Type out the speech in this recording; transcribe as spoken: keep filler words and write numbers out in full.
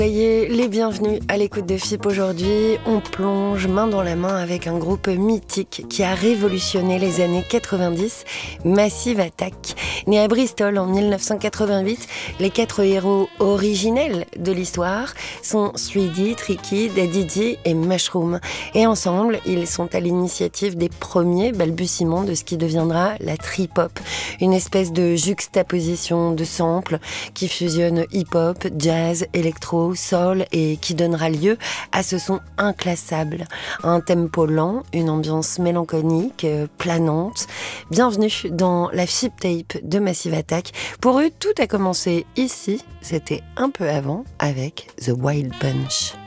Soyez les bienvenus à l'écoute de F I P. Aujourd'hui, on plonge main dans la main avec un groupe mythique qui a révolutionné les années quatre-vingt-dix, Massive Attack. Né à Bristol en mille neuf cent quatre-vingt-huit, les quatre héros originels de l'histoire sont Tweedy, Tricky, Daddy D et Mushroom. Et ensemble, ils sont à l'initiative des premiers balbutiements de ce qui deviendra la trip-hop, une espèce de juxtaposition de samples qui fusionne hip-hop, jazz, électro, soul et qui donnera lieu à ce son inclassable. Un tempo lent, une ambiance mélancolique, euh, planante. Bienvenue dans la F I P Tape de Massive Attack. Pour eux, tout a commencé ici, c'était un peu avant, avec The Wild Bunch.